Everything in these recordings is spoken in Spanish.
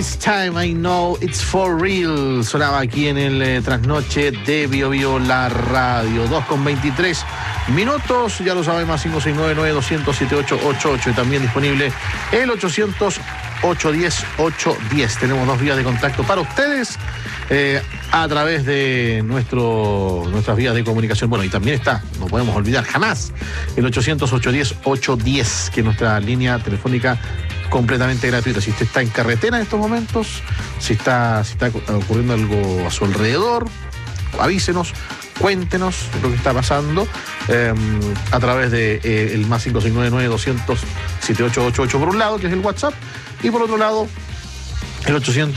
This time I know it's for real. Sonaba aquí en el trasnoche de BioBio la radio. 2:23 minutos. Ya lo saben, más 569-9200-7888. Y también disponible el 800-810-810. Tenemos dos vías de contacto para ustedes a través de nuestras vías de comunicación. Bueno, y también está, no podemos olvidar jamás, el 800-810-810, que es nuestra línea telefónica completamente gratuita. Si usted está en carretera en estos momentos, si está ocurriendo algo a su alrededor, avísenos, cuéntenos lo que está pasando a través de el más 569-9200-7888 por un lado, que es el WhatsApp, y por otro lado el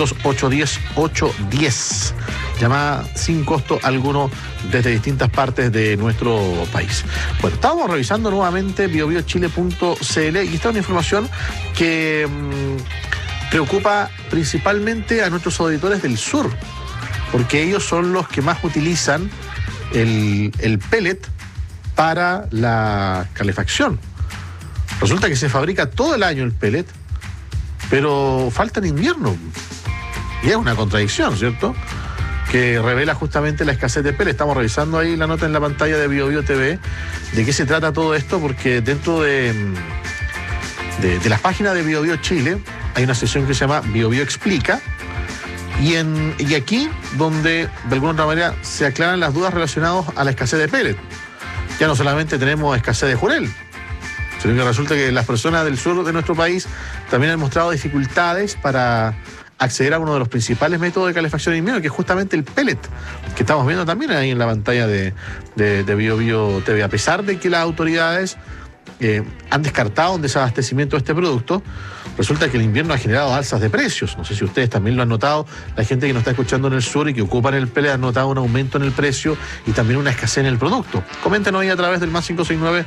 800-810-810. Llamada sin costo alguno desde distintas partes de nuestro país. Bueno, estábamos revisando nuevamente biobiochile.cl y esta es una información que preocupa principalmente a nuestros auditores del sur, porque ellos son los que más utilizan el pellet para la calefacción. Resulta que se fabrica todo el año el pellet, pero falta en invierno. Y es una contradicción, ¿cierto?, que revela justamente la escasez de pellet. Estamos revisando ahí la nota en la pantalla de BioBio TV de qué se trata todo esto, porque dentro de las páginas de BioBio Chile hay una sección que se llama BioBio Explica, y aquí donde de alguna otra manera se aclaran las dudas relacionadas a la escasez de pellet. Ya no solamente tenemos escasez de jurel, sino que resulta que las personas del sur de nuestro país también han mostrado dificultades para acceder a uno de los principales métodos de calefacción en invierno, que es justamente el pellet, que estamos viendo también ahí en la pantalla de BioBio TV. A pesar de que las autoridades han descartado un desabastecimiento de este producto, resulta que el invierno ha generado alzas de precios. No sé si ustedes también lo han notado. La gente que nos está escuchando en el sur y que ocupan el pellet ha notado un aumento en el precio y también una escasez en el producto. Coméntenos ahí a través del más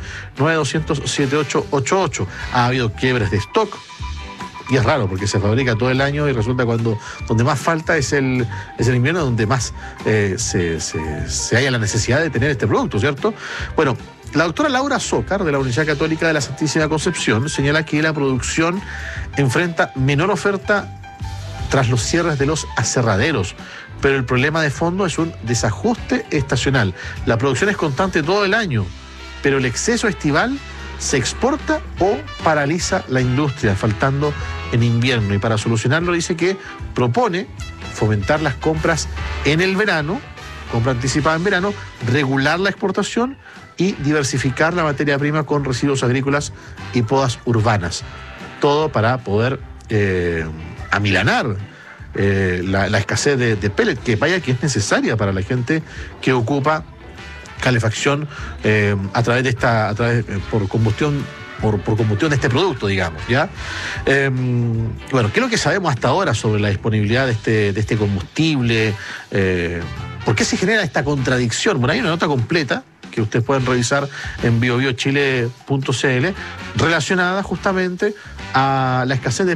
569-9200-7888. Ha habido quiebres de stock. Y es raro porque se fabrica todo el año y resulta donde más falta es el invierno, donde más se haya la necesidad de tener este producto, ¿cierto? Bueno, la doctora Laura Zócar, de la Universidad Católica de la Santísima Concepción, señala que la producción enfrenta menor oferta tras los cierres de los aserraderos, pero el problema de fondo es un desajuste estacional. La producción es constante todo el año, pero el exceso estival se exporta o paraliza la industria, faltando en invierno. Y para solucionarlo dice que propone fomentar las compras en el verano, compra anticipada en verano, regular la exportación y diversificar la materia prima con residuos agrícolas y podas urbanas. Todo para poder amilanar la escasez de pellet, que vaya que es necesaria para la gente que ocupa calefacción por combustión de este producto, digamos, ¿ya? Bueno, ¿qué es lo que sabemos hasta ahora sobre la disponibilidad de este combustible? ¿Por qué se genera esta contradicción? Bueno, hay una nota completa que ustedes pueden revisar en biobiochile.cl relacionada justamente a la escasez de